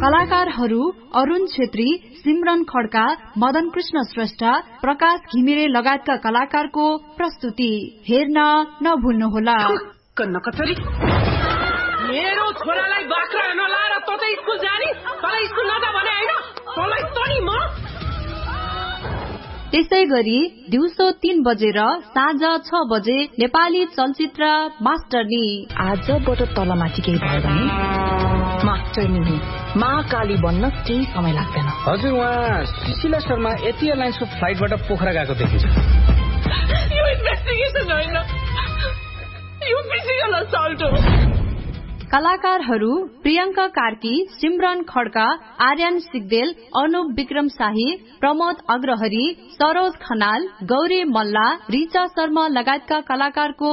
कलाकारहरू अरुण छेत्री, सिमरन खड्का, मदन कृष्ण श्रेष्ठ, प्रकाश घिमिरे लगायतका कलाकारको प्रस्तुति हेर्न नभुल्नुहोला। मेरो छोरालाई बाख्रा नलाएर त स्कुल जाने, तँलाई स्कुल नजा भने हैन, तँलाई तनी म। त्यसैगरी दिउँसो 3 बजेर साँझ 6 बजे नेपाली चलचित्र मास्टरनी। आजबाट तलमाथि केही भयो भने मास्टरनी महाकाली बन्न केही समय लाग्दैन। हजुर, उहाँ सुशीला शर्मा एटी एयरलाइन्सको फ्लाइटबाट पोखरा गएको देखिन्छ। यो इन्भेस्टिगेसन होइन, यो फिजिकल असल्ट हो। कलाकारहरू प्रियंका कार्की, सिमरन खड्का, आर्यन सिग्देल, अनुप विक्रम शाही, प्रमोद अग्रहरी, सरोज खनाल, गौरी मल्ला, रिचा शर्मा लगायतका कलाकारको